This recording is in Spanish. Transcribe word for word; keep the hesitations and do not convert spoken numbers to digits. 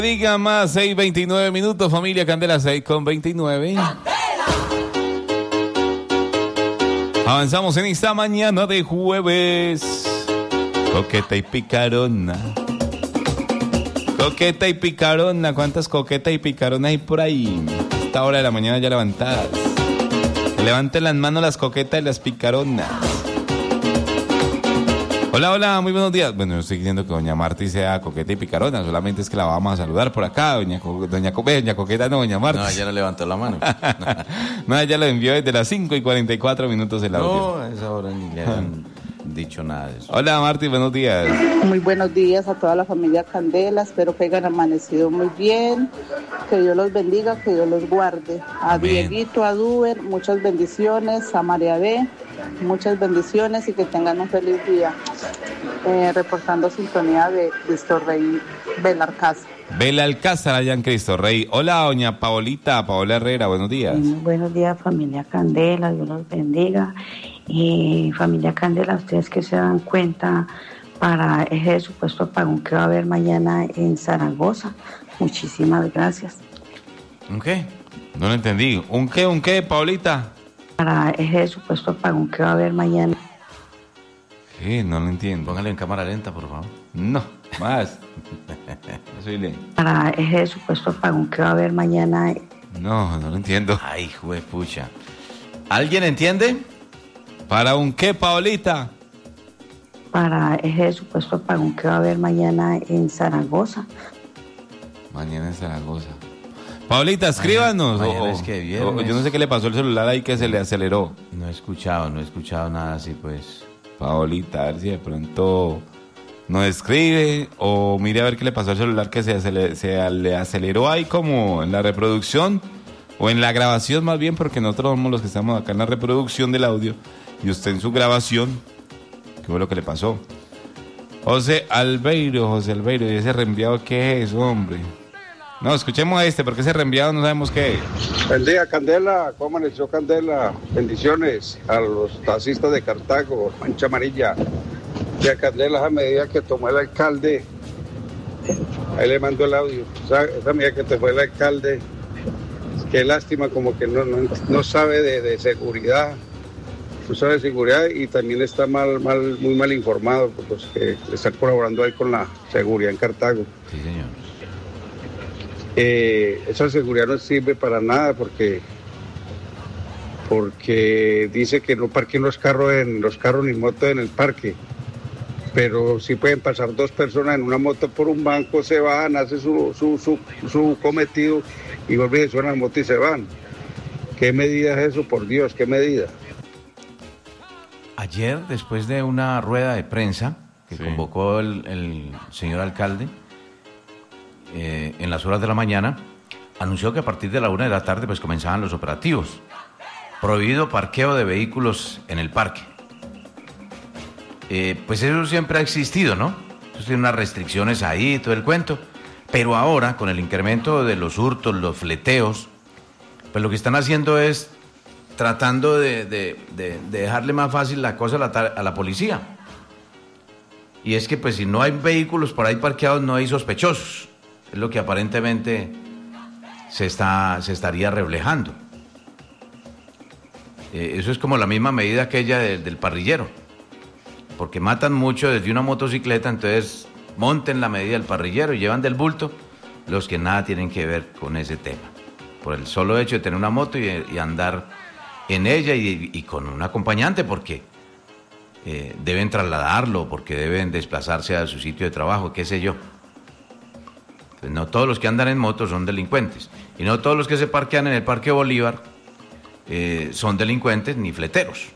Diga más, seis veintinueve minutos, familia Candela, seis con veintinueve. Avanzamos en esta mañana de jueves. Coqueta y picarona. Coqueta y picarona. ¿Cuántas coquetas y picaronas hay por ahí? A esta hora de la mañana ya levantadas. Levanten las manos las coquetas y las picaronas. Hola, hola, muy buenos días. Bueno, yo estoy diciendo que doña Marti sea coqueta y picarona, solamente es que la vamos a saludar por acá, doña, Co- doña, Co- doña Coqueta, no, doña Marti. No, ella no levantó la mano. No, ella lo envió desde las cinco y cuarenta y cuatro minutos el audio. No, a esa hora ni le han dicho nada de eso. Hola, Marti, buenos días. Muy buenos días a toda la familia Candela, espero que hayan amanecido muy bien, que Dios los bendiga, que Dios los guarde. A Amén. Dieguito, a Duber, muchas bendiciones, a María B, muchas bendiciones y que tengan un feliz día. Eh, reportando sintonía de Cristo Rey Belarcasa. Bela Alcázar, allá en Cristo Rey. Hola, doña Paolita, Paola Herrera, buenos días. Bueno, buenos días, familia Candela, Dios los bendiga. Y familia Candela, ustedes que se dan cuenta para ese supuesto apagón que va a haber mañana en Zaragoza. Muchísimas gracias. ¿Un qué? No lo entendí. ¿Un qué, un qué, Paolita? Para ese supuesto apagón que va a haber mañana. ¿Qué? No lo entiendo. Póngale en cámara lenta, por favor. No, más. No soy le- Para ese supuesto apagón que va a haber mañana. No, no lo entiendo. Ay, juepucha. ¿Alguien entiende? ¿Para un qué, Paolita? Para ese supuesto apagón que va a haber mañana en Zaragoza. Mañana en Zaragoza. Paolita, escríbanos. mañana o- es que o- viernes. yo no sé qué le pasó al celular ahí que se le aceleró. No he escuchado, no he escuchado nada así, pues. Paolita, a ver si de pronto nos escribe o mire a ver qué le pasó al celular que se, acele- se le aceleró ahí como en la reproducción o en la grabación más bien, porque nosotros somos los que estamos acá en la reproducción del audio y usted en su grabación. ¿Qué fue lo que le pasó? José Albeiro, José Albeiro, ¿y ese reenviado qué es, hombre? No, escuchemos a este, porque ese reenviado no sabemos qué es. Buen día, Candela. ¿Cómo amaneció Candela? Bendiciones a los taxistas de Cartago, mancha amarilla. Y a Candela, esa medida que tomó el alcalde, ahí le mando el audio. Esa, esa medida que tomó el alcalde, qué lástima, como que no, no, no sabe de, de seguridad, no sabe de seguridad y también está mal, mal, muy mal informado por los que están colaborando ahí con la seguridad en Cartago. Sí, señor. Eh, esa seguridad no sirve para nada porque porque dice que no parquen los carros en los carros ni motos en el parque, pero si pueden pasar dos personas en una moto por un banco, se van, hacen su, su, su, su cometido y vuelven, suenan la moto y se van. ¿Qué medida es eso? Por Dios, ¿qué medida? Ayer, después de una rueda de prensa que Sí. convocó el, el señor alcalde eh, en las horas de la mañana, anunció que a partir de la una de la tarde pues comenzaban los operativos. Prohibido parqueo de vehículos en el parque. Eh, pues eso siempre ha existido, ¿no? Eso tiene unas restricciones ahí, todo el cuento. Pero ahora, con el incremento de los hurtos, los fleteos, pues lo que están haciendo es tratando de, de- de- de dejarle más fácil la cosa a la, tar- a la policía. Y es que pues si no hay vehículos por ahí parqueados, no hay sospechosos. Es lo que aparentemente se, está, se estaría reflejando. Eh, eso es como la misma medida aquella del, del parrillero. Porque matan mucho desde una motocicleta, entonces monten la medida del parrillero y llevan del bulto los que nada tienen que ver con ese tema. Por el solo hecho de tener una moto y, y andar en ella y, y con un acompañante, porque eh, deben trasladarlo, porque deben desplazarse a su sitio de trabajo, qué sé yo. Pues no todos los que andan en moto son delincuentes. Y no todos los que se parquean en el Parque Bolívar eh, son delincuentes ni fleteros.